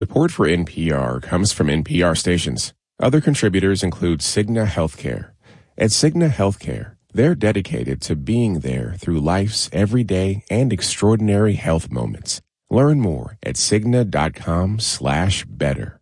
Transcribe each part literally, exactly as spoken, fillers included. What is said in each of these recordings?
Support for N P R comes from N P R stations. Other contributors include Cigna Healthcare. At Cigna Healthcare, they're dedicated to being there through life's everyday and extraordinary health moments. Learn more at Cigna.com slash better.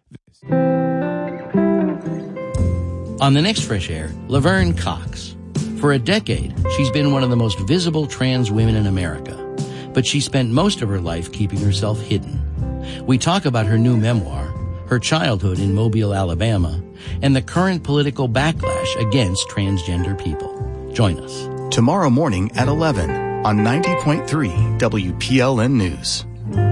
On the next Fresh Air, Laverne Cox. For a decade, she's been one of the most visible trans women in America, but she spent most of her life keeping herself hidden. We talk about her new memoir, her childhood in Mobile, Alabama, and the current political backlash against transgender people. Join us. Tomorrow morning at eleven on ninety point three W P L N News.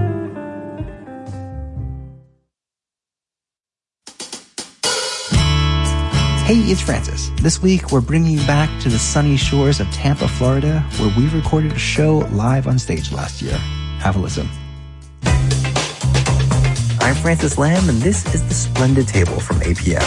Hey, it's Francis. This week, we're bringing you back to the sunny shores of Tampa, Florida, where we recorded a show live on stage last year. Have a listen. I'm Francis Lamb, and this is The Splendid Table from A P M.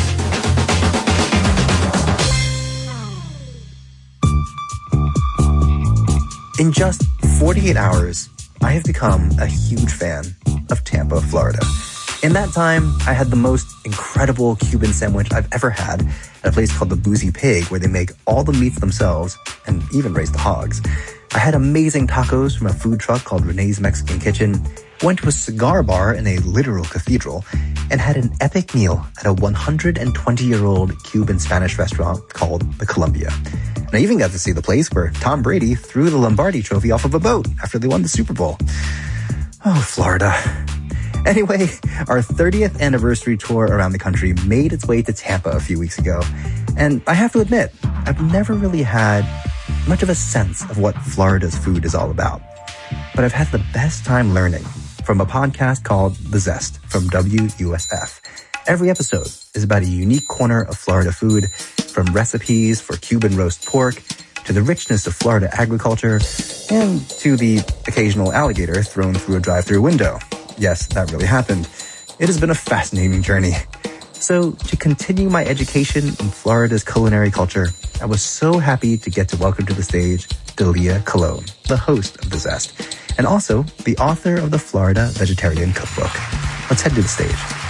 In just forty-eight hours, I have become a huge fan of Tampa, Florida. In that time, I had the most incredible Cuban sandwich I've ever had at a place called the Boozy Pig, where they make all the meats themselves and even raise the hogs. I had amazing tacos from a food truck called Renee's Mexican Kitchen, went to a cigar bar in a literal cathedral, and had an epic meal at a one hundred twenty-year-old Cuban-Spanish restaurant called the Columbia. And I even got to see the place where Tom Brady threw the Lombardi trophy off of a boat after they won the Super Bowl. Oh, Florida. Anyway, our thirtieth anniversary tour around the country made its way to Tampa a few weeks ago. And I have to admit, I've never really had much of a sense of what Florida's food is all about. But I've had the best time learning from a podcast called The Zest from W U S F. Every episode is about a unique corner of Florida food, from recipes for Cuban roast pork to the richness of Florida agriculture and to the occasional alligator thrown through a drive-through window. Yes, that really happened. It has been a fascinating journey. So, to continue my education in Florida's culinary culture, I was so happy to get to welcome to the stage Dalia Colon, the host of The Zest, and also the author of the Florida Vegetarian Cookbook. Let's head to the stage.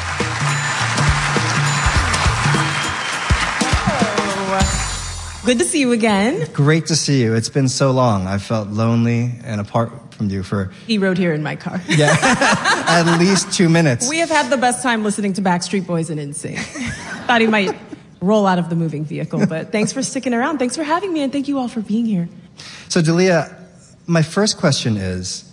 Hello. Good to see you again. Great to see you. It's been so long. I felt lonely and apart from you for... He rode here in my car. Yeah, at least two minutes. We have had the best time listening to Backstreet Boys and N Sync. Thought he might roll out of the moving vehicle, but thanks for sticking around. Thanks for having me, and thank you all for being here. So, Dalia, my first question is,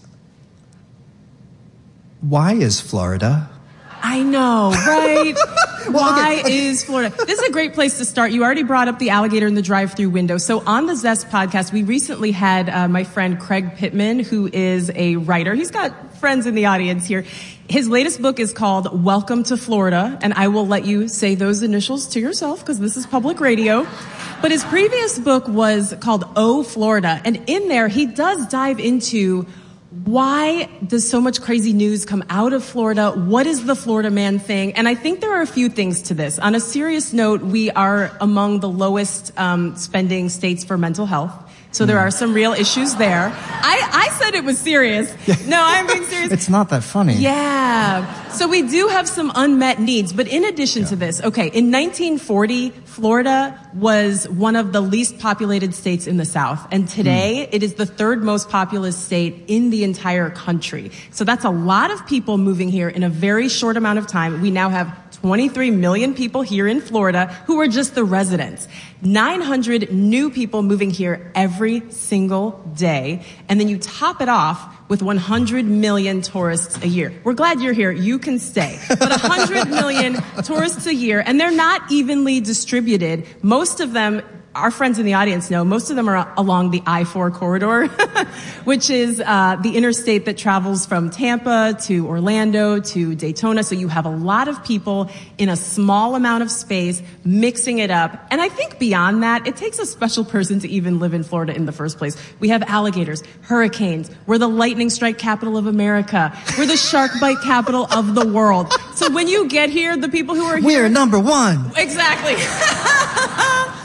why is Florida? I know, right? well, Why okay. is Florida? This is a great place to start. You already brought up the alligator in the drive-through window. So on the Zest podcast, we recently had uh, my friend Craig Pittman, who is a writer. He's got friends in the audience here. His latest book is called Welcome to Florida, and I will let you say those initials to yourself because this is public radio. But his previous book was called Oh, Florida, and in there he does dive into why does so much crazy news come out of Florida? What is the Florida man thing? And I think there are a few things to this. On a serious note, we are among the lowest um, spending states for mental health. So there are some real issues there. I, I said it was serious. No, I'm being serious. It's not that funny. Yeah. So we do have some unmet needs. But in addition yeah. to this, okay, in nineteen forty, Florida was one of the least populated states in the South. And today, mm. it is the third most populous state in the entire country. So that's a lot of people moving here in a very short amount of time. We now have twenty-three million people here in Florida who are just the residents. nine hundred new people moving here every single day. And then you top it off with one hundred million tourists a year. We're glad you're here. You can stay. But one hundred million tourists a year, and they're not evenly distributed. Most of them, our friends in the audience know, most of them are along the I four corridor, which is uh the interstate that travels from Tampa to Orlando to Daytona. So you have a lot of people in a small amount of space mixing it up. And I think beyond that, it takes a special person to even live in Florida in the first place. We have alligators, hurricanes, we're the lightning strike capital of America, we're the shark bite capital of the world. So when you get here, the people who are here... We're number one! Exactly.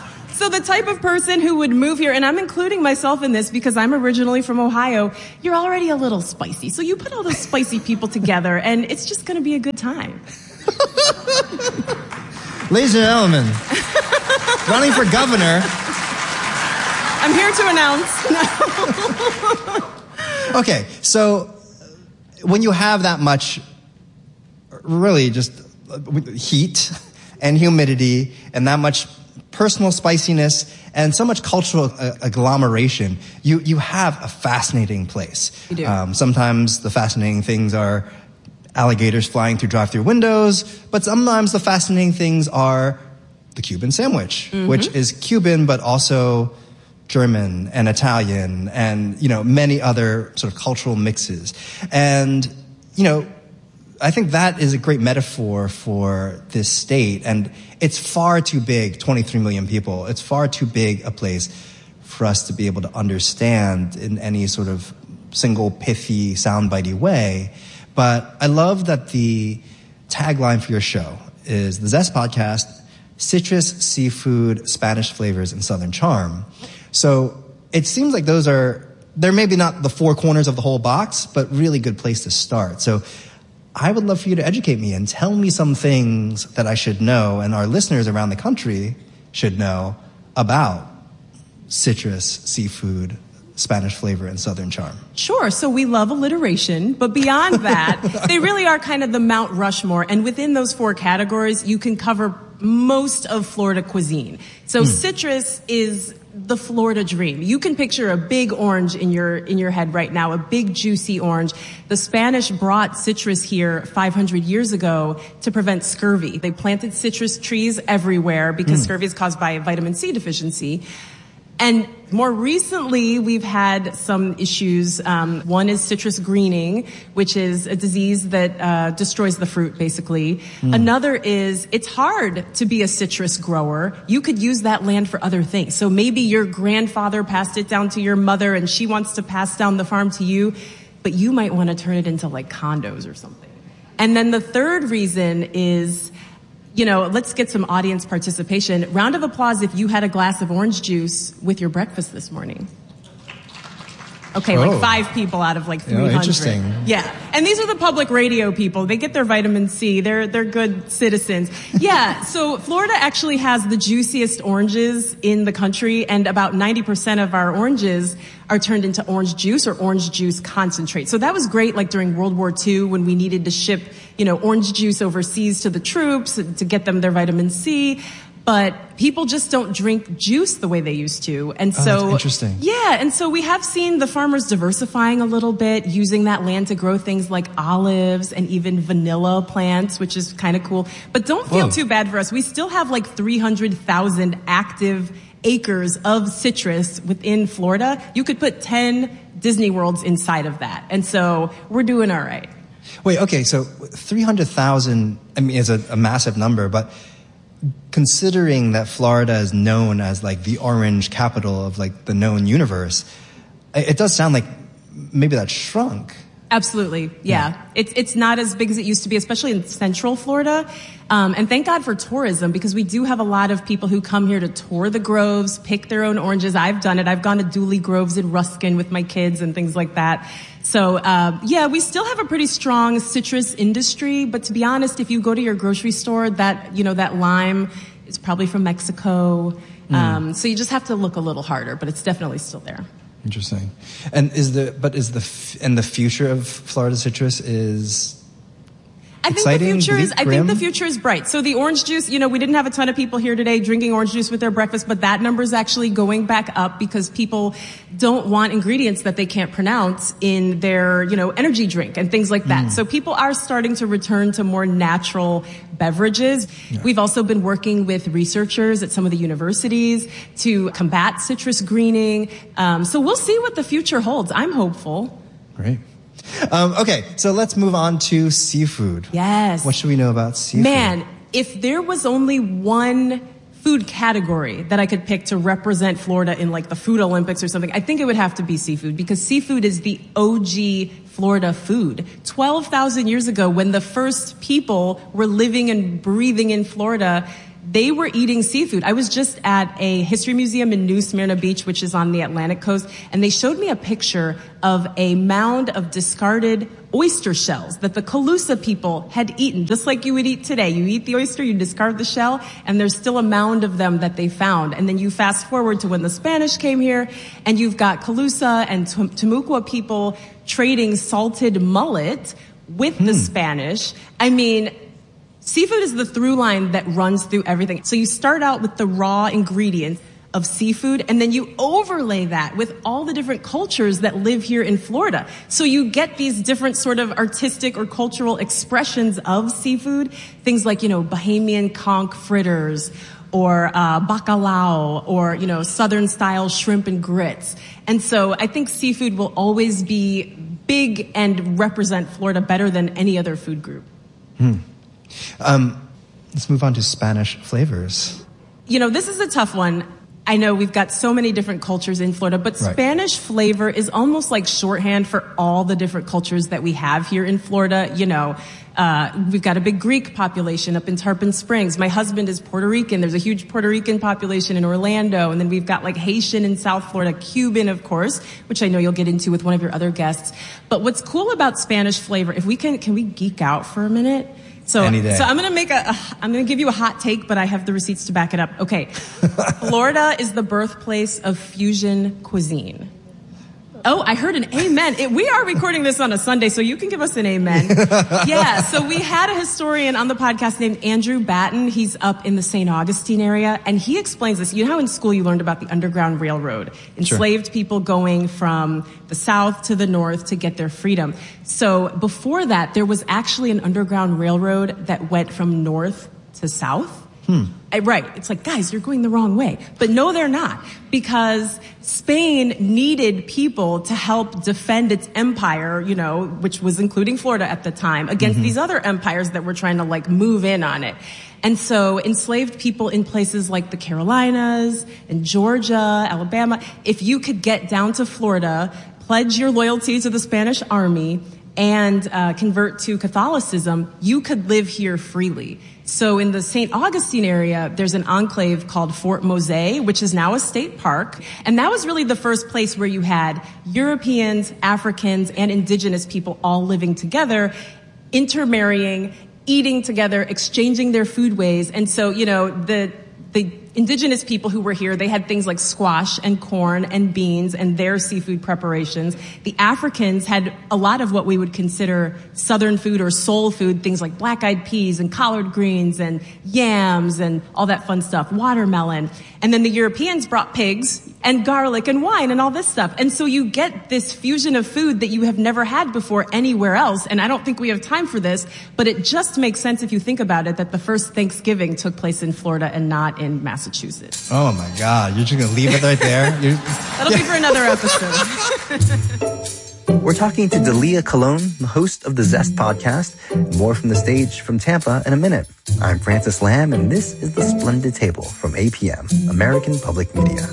So the type of person who would move here, and I'm including myself in this because I'm originally from Ohio, you're already a little spicy. So you put all those spicy people together, and it's just going to be a good time. Ladies and gentlemen, running for governor. I'm here to announce. Okay, so when you have that much, really just heat and humidity and that much personal spiciness and so much cultural uh, agglomeration, you, you have a fascinating place. You do. Um, sometimes the fascinating things are alligators flying through drive-through windows, but sometimes the fascinating things are the Cuban sandwich, mm-hmm. which is Cuban but also German and Italian and, you know, many other sort of cultural mixes. And, you know, I think that is a great metaphor for this state. And it's far too big, twenty-three million people. It's far too big a place for us to be able to understand in any sort of single pithy, soundbitey way. But I love that the tagline for your show is the Zest Podcast, Citrus, Seafood, Spanish Flavors, and Southern Charm. So it seems like those are, they're maybe not the four corners of the whole box, but really good place to start. So I would love for you to educate me and tell me some things that I should know and our listeners around the country should know about citrus, seafood, Spanish flavor, and Southern charm. Sure. So we love alliteration, but beyond that, they really are kind of the Mount Rushmore. And within those four categories, you can cover most of Florida cuisine. So mm. citrus is the Florida dream. You can picture a big orange in your in your head right now, a big juicy orange. The Spanish brought citrus here five hundred years ago to prevent scurvy. They planted citrus trees everywhere because mm. scurvy is caused by a vitamin C deficiency. And more recently, we've had some issues. Um, one is citrus greening, which is a disease that uh, destroys the fruit, basically. Mm. Another is it's hard to be a citrus grower. You could use that land for other things. So maybe your grandfather passed it down to your mother, and she wants to pass down the farm to you, but you might want to turn it into like condos or something. And then the third reason is, you know, let's get some audience participation. Round of applause if you had a glass of orange juice with your breakfast this morning. Okay, oh. like five people out of like three hundred. Oh, interesting. Yeah. And these are the public radio people. They get their vitamin C. They're, they're good citizens. Yeah. So Florida actually has the juiciest oranges in the country, and about ninety percent of our oranges are turned into orange juice or orange juice concentrate. So that was great, like during World War Two when we needed to ship, you know, orange juice overseas to the troops to get them their vitamin C. But people just don't drink juice the way they used to. And so, oh, that's interesting. Yeah. And so we have seen the farmers diversifying a little bit, using that land to grow things like olives and even vanilla plants, which is kind of cool. But don't feel Whoa. too bad for us. We still have like three hundred thousand active acres of citrus within Florida. You could put ten Disney Worlds inside of that. And so we're doing all right. Wait, okay. So three hundred thousand, I mean, is a, a massive number, but considering that Florida is known as like the orange capital of like the known universe, it does sound like maybe that shrunk. Absolutely. Yeah. yeah. It's, it's not as big as it used to be, especially in central Florida. Um, and thank God for tourism, because we do have a lot of people who come here to tour the groves, pick their own oranges. I've done it. I've gone to Dooley Groves in Ruskin with my kids and things like that. So, uh, yeah, we still have a pretty strong citrus industry. But to be honest, if you go to your grocery store, that, you know, that lime is probably from Mexico. Mm. Um, so you just have to look a little harder, but it's definitely still there. Interesting. And is the, but is the, f- and the future of Florida citrus is I think exciting, the future bleak, is, I grim? think the future is bright. So the orange juice, you know, we didn't have a ton of people here today drinking orange juice with their breakfast, but that number is actually going back up because people don't want ingredients that they can't pronounce in their, you know, energy drink and things like that. Mm. So people are starting to return to more natural beverages. Yeah. We've also been working with researchers at some of the universities to combat citrus greening. Um, so we'll see what the future holds. I'm hopeful. Great. Um, okay, so let's move on to seafood. Yes. What should we know about seafood? Man, if there was only one food category that I could pick to represent Florida in like the Food Olympics or something, I think it would have to be seafood, because seafood is the O G Florida food. twelve thousand years ago, when the first people were living and breathing in Florida, they were eating seafood. I was just at a history museum in New Smyrna Beach, which is on the Atlantic coast, and they showed me a picture of a mound of discarded oyster shells that the Calusa people had eaten, just like you would eat today. You eat the oyster, you discard the shell, and there's still a mound of them that they found. And then you fast forward to when the Spanish came here, and you've got Calusa and Timucua people trading salted mullet with hmm. the Spanish. I mean, seafood is the through line that runs through everything. So you start out with the raw ingredients of seafood, and then you overlay that with all the different cultures that live here in Florida. So you get these different sort of artistic or cultural expressions of seafood. Things like, you know, Bahamian conch fritters, or uh, bacalao, or, you know, Southern-style shrimp and grits. And so I think seafood will always be big and represent Florida better than any other food group. Hmm. Um, let's move on to Spanish flavors. You know, this is a tough one. I know we've got so many different cultures in Florida, but right. Spanish flavor is almost like shorthand for all the different cultures that we have here in Florida. You know, uh, we've got a big Greek population up in Tarpon Springs. My husband is Puerto Rican. There's a huge Puerto Rican population in Orlando. And then we've got like Haitian in South Florida, Cuban, of course, which I know you'll get into with one of your other guests. But what's cool about Spanish flavor, if we can, can we geek out for a minute? So, so I'm going to make a, a, I'm going to give you a hot take, but I have the receipts to back it up. Okay. Florida is the birthplace of fusion cuisine. Oh, I heard an amen. It, we are recording this on a Sunday, so you can give us an amen. Yeah, so we had a historian on the podcast named Andrew Batten. He's up in the Saint Augustine area, and he explains this. You know how in school you learned about the Underground Railroad? Enslaved sure. people going from the south to the north to get their freedom. So before that, there was actually an Underground Railroad that went from north to south. Hmm. I, right. It's like, guys, you're going the wrong way. But no, they're not. Because Spain needed people to help defend its empire, you know, which was including Florida at the time, against mm-hmm. these other empires that were trying to like move in on it. And so enslaved people in places like the Carolinas and Georgia, Alabama, if you could get down to Florida, pledge your loyalty to the Spanish army, and uh, convert to Catholicism, you could live here freely. So in the Saint Augustine area, there's an enclave called Fort Mose, which is now a state park. And that was really the first place where you had Europeans, Africans, and indigenous people all living together, intermarrying, eating together, exchanging their foodways. And so, you know, the the indigenous people who were here, they had things like squash and corn and beans and their seafood preparations. The Africans had a lot of what we would consider Southern food or soul food, things like black-eyed peas and collard greens and yams and all that fun stuff, watermelon. And then the Europeans brought pigs and garlic and wine and all this stuff. And so you get this fusion of food that you have never had before anywhere else. And I don't think we have time for this, but it just makes sense if you think about it that the first Thanksgiving took place in Florida and not in Massachusetts. Oh my God. You're just going to leave it right there? That'll be for another episode. We're talking to Dalia Colon, the host of the Zest podcast. More from the stage from Tampa in a minute. I'm Francis Lamb, and this is The Splendid Table from A P M, American Public Media.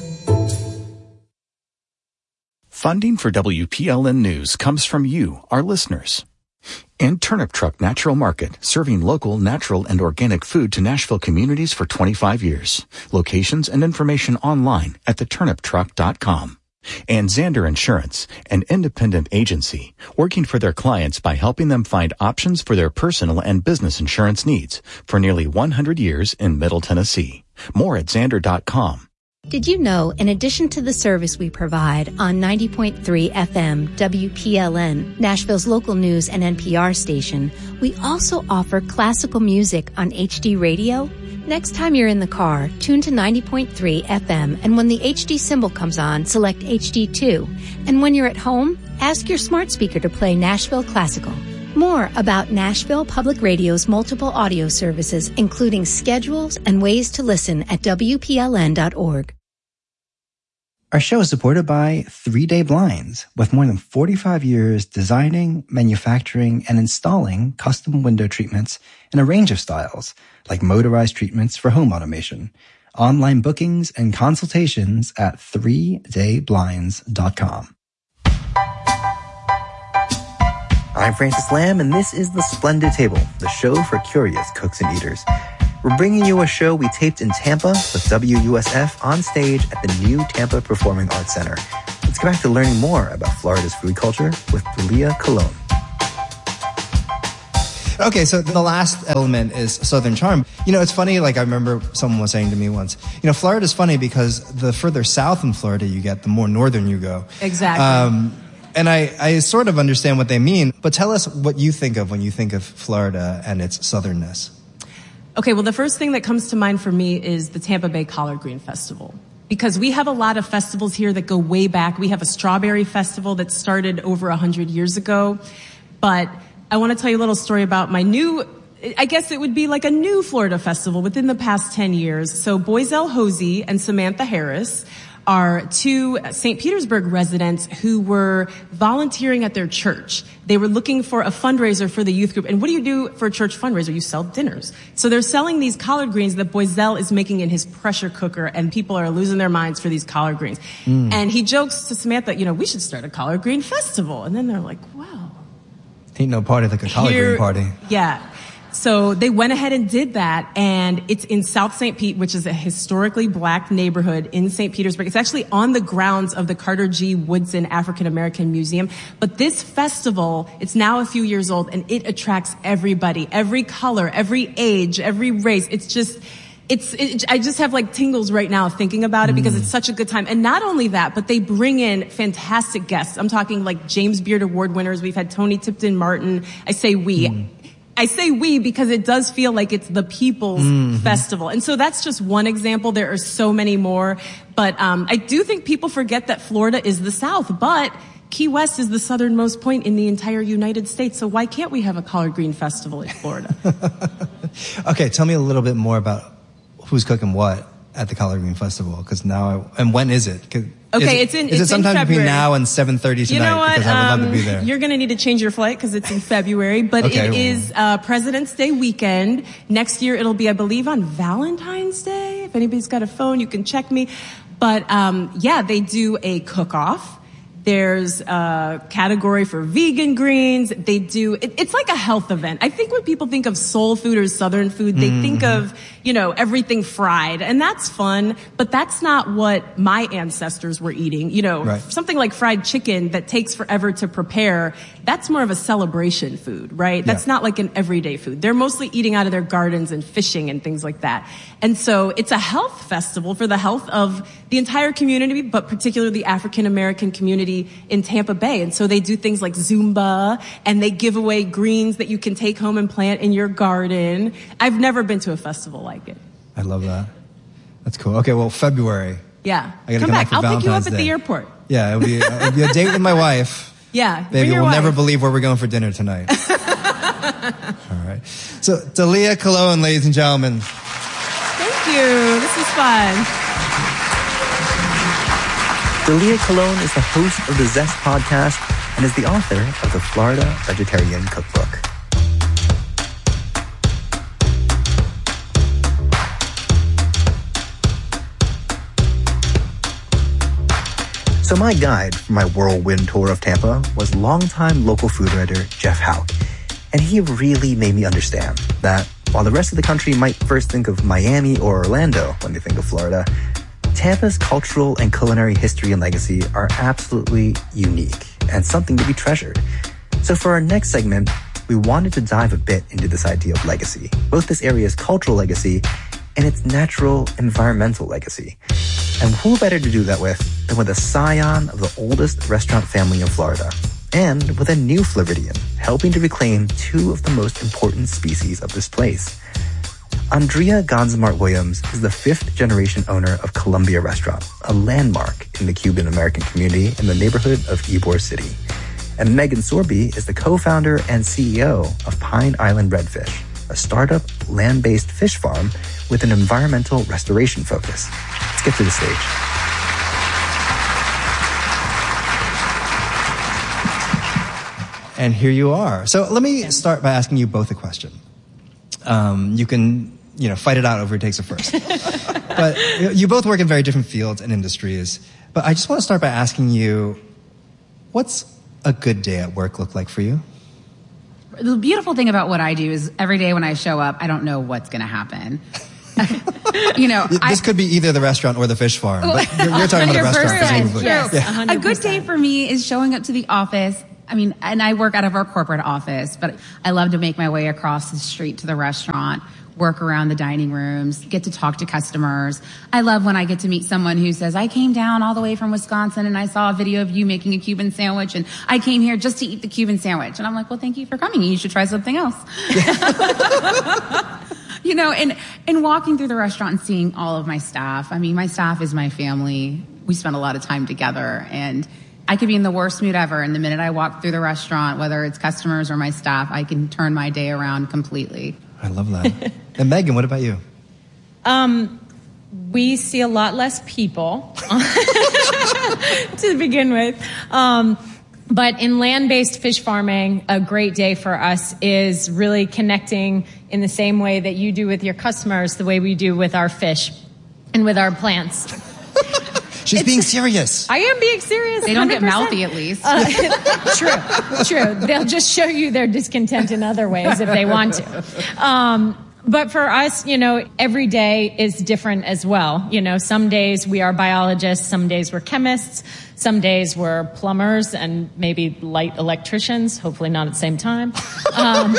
Funding for W P L N News comes from you, our listeners. And Turnip Truck Natural Market, serving local, natural, and organic food to Nashville communities for twenty-five years. Locations and information online at the turnip truck dot com. And Zander Insurance, an independent agency, working for their clients by helping them find options for their personal and business insurance needs for nearly one hundred years in Middle Tennessee. More at zander dot com. Did you know, in addition to the service we provide on ninety point three F M W P L N, Nashville's local news and N P R station, we also offer classical music on H D radio? Next time you're in the car, tune to ninety point three F M, and when the H D symbol comes on, select H D two. And when you're at home, ask your smart speaker to play Nashville Classical. More about Nashville Public Radio's multiple audio services, including schedules and ways to listen at W P L N dot org. Our show is supported by Three Day Blinds, with more than forty-five years designing, manufacturing, and installing custom window treatments in a range of styles, like motorized treatments for home automation. Online bookings and consultations at three day blinds dot com. I'm Francis Lamb, and this is The Splendid Table, the show for curious cooks and eaters. we're bringing you a show we taped in Tampa with W U S F on stage at the new Tampa Performing Arts Center. Let's get back to learning more about Florida's food culture with Dalia Colon. Okay, so the last element is Southern charm. You know, it's funny, like I remember someone was saying to me once, you know, Florida's funny because the further south in Florida you get, the more northern you go. Exactly. Um, and I, I sort of understand what they mean, but tell us what you think of when you think of Florida and its southernness. Okay, well, the first thing that comes to mind for me is the Tampa Bay Collard Green Festival. Because we have a lot of festivals here that go way back. We have a strawberry festival that started over one hundred years ago. But I want to tell you a little story about my new, I guess it would be like a new Florida festival within the past ten years. So Boyzell Hosey and Samantha Harris are two Saint Petersburg residents who were volunteering at their church. They were looking for a fundraiser for the youth group. And what do you do for a church fundraiser? You sell dinners. So they're selling these collard greens that Boyzell is making in his pressure cooker, and people are losing their minds for these collard greens. Mm. And he jokes to Samantha, you know, we should start a collard green festival. And then they're like, wow. Ain't no party like a collard Here, green party. Yeah. So they went ahead and did that, and it's in South Saint Pete, which is a historically black neighborhood in Saint Petersburg. It's actually on the grounds of the Carter G. Woodson African American Museum. But this festival, it's now a few years old, and it attracts everybody, every color, every age, every race. It's just... It's, it, I just have like tingles right now thinking about it because it's such a good time. And not only that, but they bring in fantastic guests. I'm talking like James Beard Award winners. We've had Tony Tipton Martin. I say we. Mm. I say we because it does feel like it's the people's mm-hmm. festival. And so that's just one example. There are so many more. But um, I do think people forget that Florida is the South, but Key West is the southernmost point in the entire United States. So why can't we have a collard green festival in Florida? Okay, tell me a little bit more about who's cooking what at the Collard Green Festival? Because now, I, and when is it? Okay, is it, it's in. Is it's it sometime in between now and seven thirty tonight? You know what? Because I would um, love to be there. You're going to need to change your flight because it's in February. But okay, it well. is uh, President's Day weekend. Next year it'll be, I believe, on Valentine's Day. If anybody's got a phone, you can check me. But um, yeah, they do a cook-off. There's a category for vegan greens. They do, it, it's like a health event. I think when people think of soul food or Southern food, they mm-hmm. think of, you know, everything fried. And that's fun, but that's not what my ancestors were eating. You know, right. something like fried chicken that takes forever to prepare, that's more of a celebration food, right? That's yeah. not like an everyday food. They're mostly eating out of their gardens and fishing and things like that. And so it's a health festival for the health of the entire community, but particularly the African American community in Tampa Bay. And so they do things like Zumba, and they give away greens that you can take home and plant in your garden. I've never been to a festival like it. I love that. That's cool. Okay, well, February. Yeah. I gotta come, come back. for I'll Valentine's pick you up Day. at the airport. Yeah, it'll be, uh, it'll be a date with my wife. Yeah. Baby, we'll wife. never believe where we're going for dinner tonight. All right. So, Dalia Colon, ladies and gentlemen. Thank you. This is fun. Dalia Colon is the host of the Zest podcast and is the author of the Florida Vegetarian Cookbook. So my guide for my whirlwind tour of Tampa was longtime local food writer Jeff Hauk, and he really made me understand that while the rest of the country might first think of Miami or Orlando when they think of Florida, Tampa's cultural and culinary history and legacy are absolutely unique and something to be treasured. So for our next segment, we wanted to dive a bit into this idea of legacy, both this area's cultural legacy and its natural environmental legacy. And who better to do that with than with a scion of the oldest restaurant family in Florida, and with a new Floridian helping to reclaim two of the most important species of this place. Andrea Gonzamart Williams is the fifth generation owner of Columbia Restaurant, a landmark in the Cuban American community in the neighborhood of Ybor City. And Megan Sorby is the co-founder and C E O of Pine Island Redfish, a startup land-based fish farm with an environmental restoration focus. Let's get to the stage. And here you are. So let me start by asking you both a question. Um, you can, you know, fight it out over who takes it first. But you both work in very different fields and industries. But I just want to start by asking you, what's a good day at work look like for you? The beautiful thing about what I do is every day when I show up, I don't know what's going to happen. You know, this I, could be either the restaurant or the fish farm, but you're, you're talking about the restaurant. Yes, yeah. A good day for me is showing up to the office. I mean, and I work out of our corporate office, but I love to make my way across the street to the restaurant, work around the dining rooms, get to talk to customers. I love when I get to meet someone who says, I came down all the way from Wisconsin and I saw a video of you making a Cuban sandwich and I came here just to eat the Cuban sandwich. And I'm like, well, thank you for coming. You should try something else. You know, and, and walking through the restaurant and seeing all of my staff. I mean, my staff is my family. We spend a lot of time together, and I could be in the worst mood ever. And the minute I walk through the restaurant, whether it's customers or my staff, I can turn my day around completely. I love that. And Megan, what about you? Um, we see a lot less people to begin with. Um, But in land-based fish farming, a great day for us is really connecting in the same way that you do with your customers, the way we do with our fish and with our plants. She's it's, being serious. I am being serious. They don't one hundred percent. Get mouthy, at least. Uh, true, true. They'll just show you their discontent in other ways if they want to. Um, But for us, you know, every day is different as well. You know, some days we are biologists, some days we're chemists, some days we're plumbers and maybe light electricians, hopefully not at the same time. Um,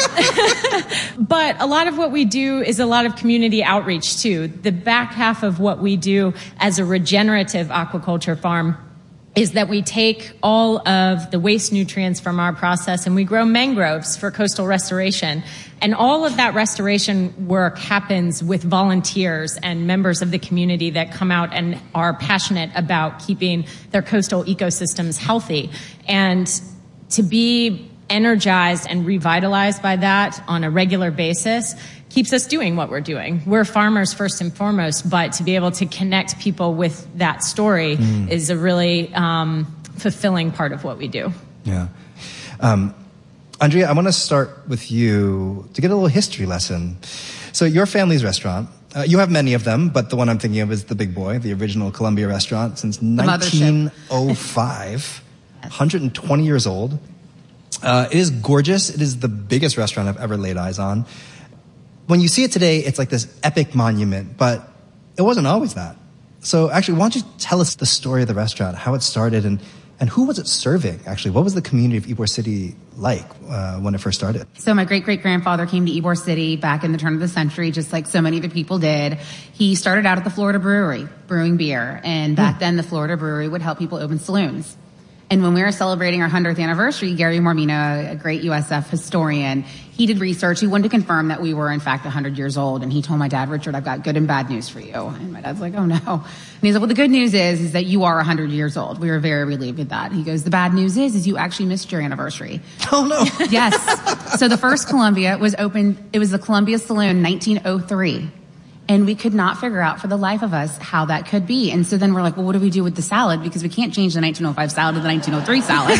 but a lot of what we do is a lot of community outreach too. The back half of what we do as a regenerative aquaculture farm is that we take all of the waste nutrients from our process and we grow mangroves for coastal restoration. And all of that restoration work happens with volunteers and members of the community that come out and are passionate about keeping their coastal ecosystems healthy. And to be energized and revitalized by that on a regular basis keeps us doing what we're doing. We're farmers first and foremost, but to be able to connect people with that story mm. is a really um, fulfilling part of what we do. Yeah. Um, Andrea, I want to start with you to get a little history lesson. So your family's restaurant, uh, you have many of them, but the one I'm thinking of is the Big Boy, the original Columbia restaurant since nineteen oh five, one hundred twenty years old. Uh, it is gorgeous. It is the biggest restaurant I've ever laid eyes on. When you see it today, it's like this epic monument, but it wasn't always that. So actually, why don't you tell us the story of the restaurant, how it started, and, and who was it serving, actually? What was the community of Ybor City like uh, when it first started? So my great-great-grandfather came to Ybor City back in the turn of the century, just like so many other people did. He started out at the Florida Brewery, brewing beer, and back mm. then the Florida Brewery would help people open saloons. And when we were celebrating our hundredth anniversary, Gary Mormino, a great U S F historian, he did research. He wanted to confirm that we were, in fact, one hundred years old. And he told my dad, Richard, I've got good and bad news for you. And my dad's like, oh, no. And he's like, well, the good news is, is that you are one hundred years old. We were very relieved with that. He goes, the bad news is, is you actually missed your anniversary. Oh, no. Yes. So the first Columbia was opened, it was the Columbia Saloon, nineteen oh three. And we could not figure out for the life of us how that could be. And so then we're like, well, what do we do with the salad? Because we can't change the nineteen oh five salad to the nineteen oh three salad.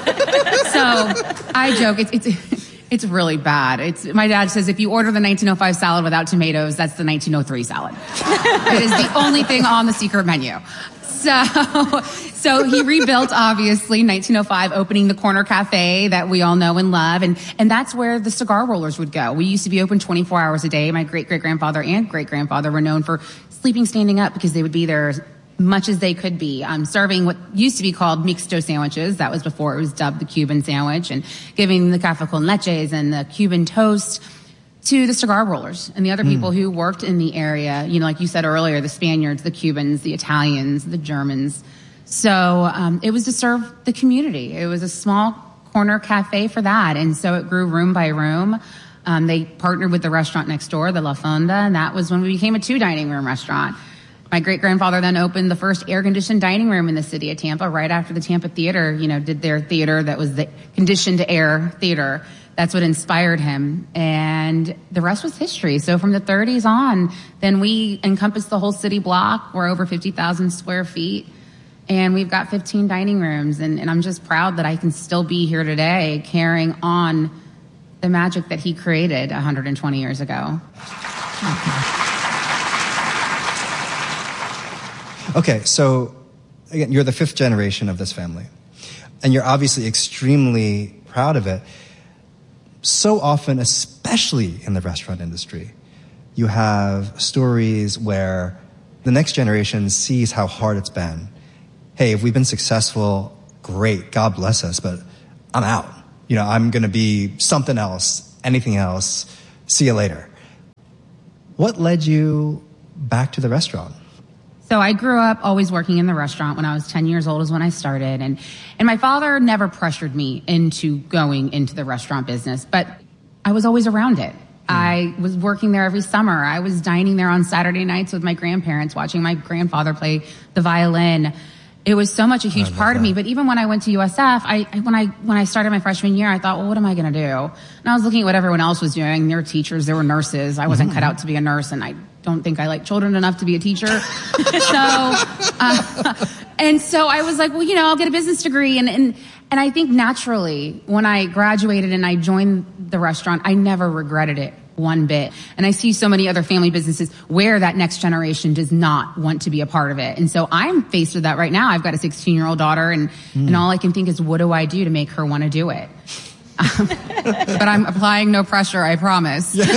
So I joke, it's, it's, it's really bad. It's, my dad says if you order the nineteen oh five salad without tomatoes, that's the nineteen oh three salad. It is the only thing on the secret menu. So, so he rebuilt, obviously, nineteen oh five, opening the Corner Cafe that we all know and love. And, and that's where the cigar rollers would go. We used to be open twenty-four hours a day. My great-great-grandfather and great-grandfather were known for sleeping standing up because they would be there as much as they could be, um, serving what used to be called mixto sandwiches. That was before it was dubbed the Cuban sandwich, and giving the café con leches and the Cuban toast to the cigar rollers and the other people mm. who worked in the area. You know, like you said earlier, the Spaniards, the Cubans, the Italians, the Germans. So um, it was to serve the community. It was a small corner cafe for that. And so it grew room by room. Um, they partnered with the restaurant next door, the La Fonda, and that was when we became a two dining room restaurant. My great-grandfather then opened the first air-conditioned dining room in the city of Tampa right after the Tampa Theater, you know, did their theater that was the conditioned air theater. That's what inspired him. And the rest was history. So from the thirties on, then we encompassed the whole city block. We're over fifty thousand square feet. And we've got fifteen dining rooms. And, and I'm just proud that I can still be here today carrying on the magic that he created one hundred twenty years ago. Okay, so again, you're the fifth generation of this family. And you're obviously extremely proud of it. so often, especially in the restaurant industry, you have stories where the next generation sees how hard it's been. Hey, if we've been successful, great, God bless us, but I'm out. You know, I'm going to be something else, anything else. See you later. What led you back to the restaurant? So I grew up always working in the restaurant. When I was ten years old is when I started. And, and my father never pressured me into going into the restaurant business, but I was always around it. Mm. I was working there every summer. I was dining there on Saturday nights with my grandparents, watching my grandfather play the violin. It was so much a huge part that. of me. But even when I went to U S F, I, I when I when I started my freshman year, I thought, well, what am I going to do? And I was looking at what everyone else was doing. There were teachers, there were nurses. I wasn't mm-hmm. cut out to be a nurse, and I don't think I like children enough to be a teacher. so, uh, and so I was like, well, you know, I'll get a business degree. And, and, and I think naturally, when I graduated and I joined the restaurant, I never regretted it one bit. And I see so many other family businesses where that next generation does not want to be a part of it. And so I'm faced with that right now. I've got a sixteen-year-old daughter, and, mm. and all I can think is, what do I do to make her want to do it? Um, but I'm applying no pressure, I promise. But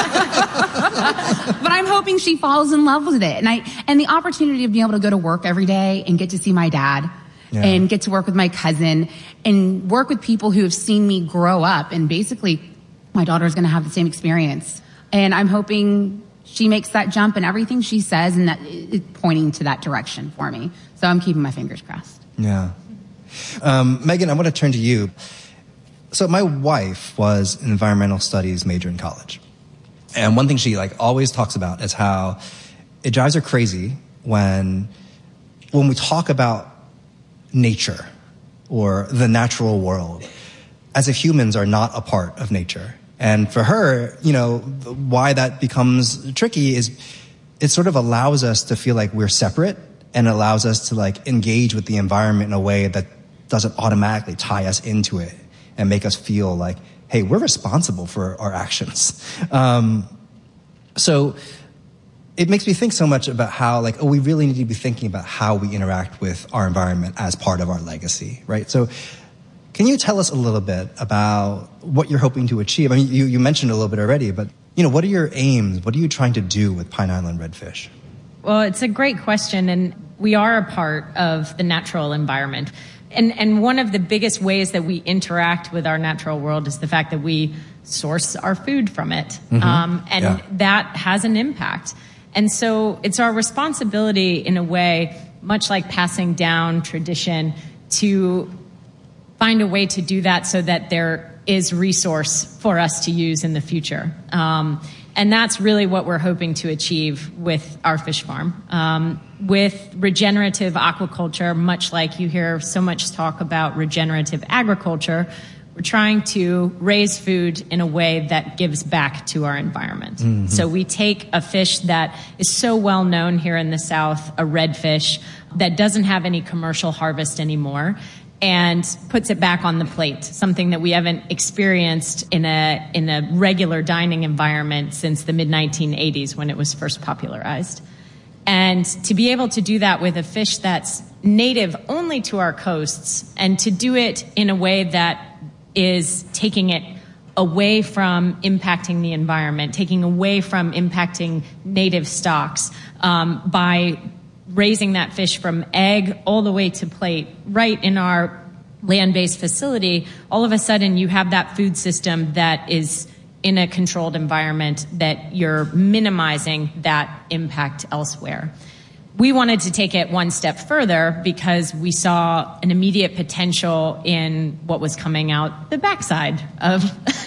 I'm hoping she falls in love with it. And I, and the opportunity of being able to go to work every day and get to see my dad yeah. and get to work with my cousin and work with people who have seen me grow up. And basically, my daughter's going to have the same experience. And I'm hoping she makes that jump, and everything she says and that is pointing to that direction for me. So I'm keeping my fingers crossed. Yeah. Um, Megan, I want to turn to you. So my wife was an environmental studies major in college. And one thing she like always talks about is how it drives her crazy when, when we talk about nature or the natural world, as if humans are not a part of nature. And for her, you know, why that becomes tricky is it sort of allows us to feel like we're separate, and allows us to like engage with the environment in a way that doesn't automatically tie us into it and make us feel like, hey, we're responsible for our actions. Um, so it makes me think so much about how, like, oh, we really need to be thinking about how we interact with our environment as part of our legacy, right? So can you tell us a little bit about what you're hoping to achieve? I mean, you, you mentioned a little bit already, but, you know, what are your aims? What are you trying to do with Pine Island Redfish? Well, it's a great question, and we are a part of the natural environment. And, and one of the biggest ways that we interact with our natural world is the fact that we source our food from it. Mm-hmm. Um, and yeah. that has an impact. And so it's our responsibility, in a way, much like passing down tradition, to find a way to do that so that there is resource for us to use in the future. Um, and that's really what we're hoping to achieve with our fish farm. Um, with regenerative aquaculture, much like you hear so much talk about regenerative agriculture, we're trying to raise food in a way that gives back to our environment. Mm-hmm. So we take a fish that is so well known here in the South, a redfish, that doesn't have any commercial harvest anymore, and puts it back on the plate, something that we haven't experienced in a in a regular dining environment since the mid nineteen eighties, when it was first popularized. And to be able to do that with a fish that's native only to our coasts, and to do it in a way that is taking it away from impacting the environment, taking away from impacting native stocks, um, by raising that fish from egg all the way to plate right in our land-based facility, all of a sudden you have that food system that is in a controlled environment, that you're minimizing that impact elsewhere. We wanted to take it one step further because we saw an immediate potential in what was coming out the backside of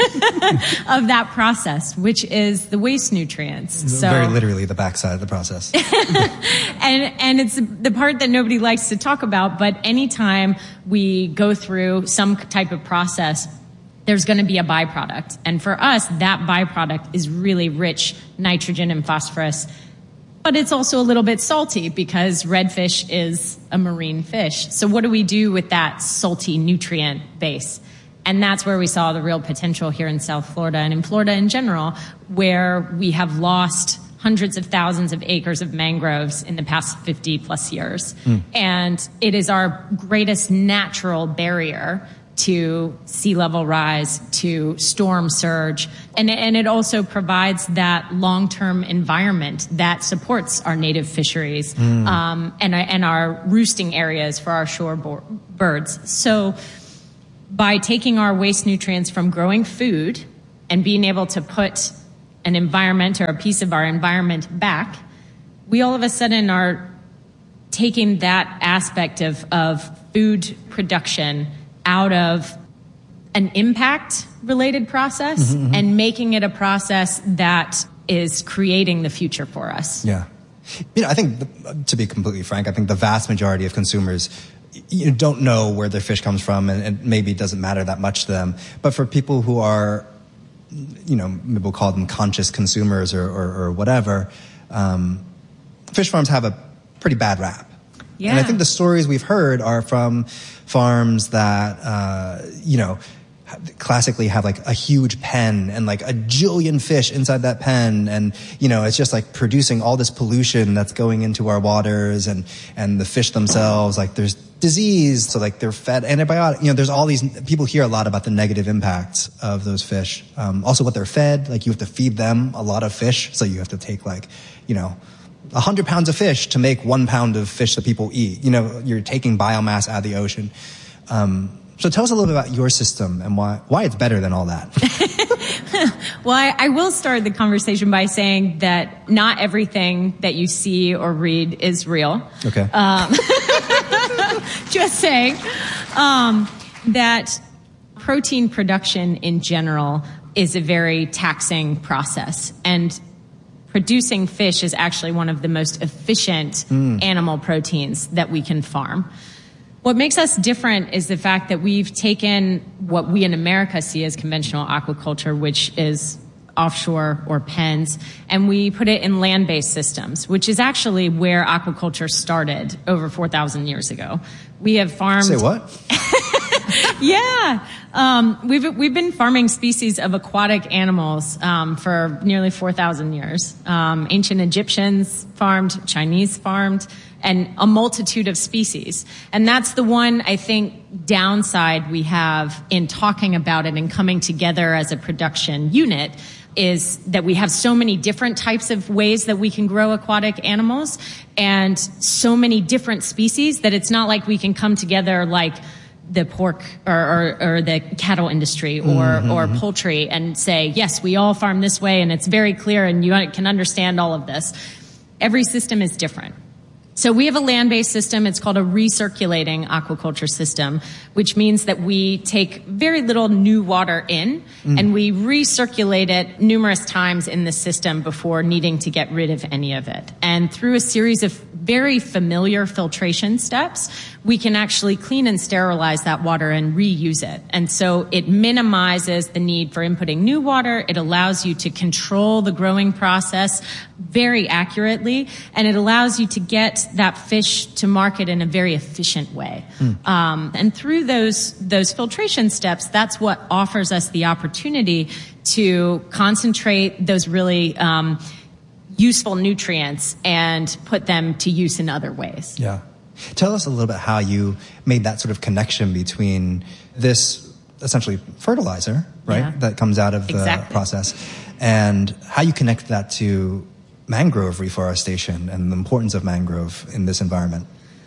of that process, which is the waste nutrients. So, very literally the backside of the process. and and it's the part that nobody likes to talk about, but anytime we go through some type of process, there's going to be a byproduct. And for us, that byproduct is really rich nitrogen and phosphorus. But it's also a little bit salty because redfish is a marine fish. So what do we do with that salty nutrient base? And that's where we saw the real potential here in South Florida and in Florida in general, where we have lost hundreds of thousands of acres of mangroves in the past fifty plus years. Mm. And it is our greatest natural barrier to sea level rise, to storm surge. And, and it also provides that long-term environment that supports our native fisheries mm. um, and, and our roosting areas for our shore bo- birds. So by taking our waste nutrients from growing food and being able to put an environment or a piece of our environment back, we all of a sudden are taking that aspect of, of food production out of an impact-related process mm-hmm, mm-hmm. and making it a process that is creating the future for us. Yeah. You know, I think, the, to be completely frank, I think the vast majority of consumers you know, don't know where their fish comes from, and, and maybe it doesn't matter that much to them. But for people who are, you know, maybe we'll call them conscious consumers or, or, or whatever, um, fish farms have a pretty bad rap. Yeah. And I think the stories we've heard are from farms that, uh, you know, classically have like a huge pen and like a jillion fish inside that pen. And, you know, it's just like producing all this pollution that's going into our waters, and, and the fish themselves, like there's disease. So like they're fed antibiotic, you know, there's all these, people hear a lot about the negative impacts of those fish. Um, also what they're fed, like you have to feed them a lot of fish. So you have to take like, you know, a hundred pounds of fish to make one pound of fish that people eat. You know, you're taking biomass out of the ocean. Um, so tell us a little bit about your system and why, why it's better than all that. Well, I, I will start the conversation by saying that not everything that you see or read is real. Okay. Um, just saying, um, that protein production in general is a very taxing process, and producing fish is actually one of the most efficient mm. animal proteins that we can farm. What makes us different is the fact that we've taken what we in America see as conventional aquaculture, which is offshore or pens, and we put it in land-based systems, which is actually where aquaculture started over four thousand years ago. We have farmed... Say what? Yeah. Um, we've, we've been farming species of aquatic animals, um, for nearly four thousand years. Um, ancient Egyptians farmed, Chinese farmed, and a multitude of species. And that's the one, I think, downside we have in talking about it and coming together as a production unit, is that we have so many different types of ways that we can grow aquatic animals and so many different species that it's not like we can come together like the pork or, or, or the cattle industry or, mm-hmm. or poultry and say, yes, we all farm this way and it's very clear and you can understand all of this. Every system is different. So we have a land-based system. It's called a recirculating aquaculture system, which means that we take very little new water in mm. and we recirculate it numerous times in the system before needing to get rid of any of it. And through a series of very familiar filtration steps, we can actually clean and sterilize that water and reuse it. And so it minimizes the need for inputting new water. It allows you to control the growing process very accurately, and it allows you to get that fish to market in a very efficient way. Mm. Um, and through those those filtration steps, that's what offers us the opportunity to concentrate those really um, useful nutrients and put them to use in other ways. Yeah. Tell us a little bit how you made that sort of connection between this essentially fertilizer, right, yeah. that comes out of the exactly. process, and how you connect that to mangrove reforestation and the importance of mangrove in this environment.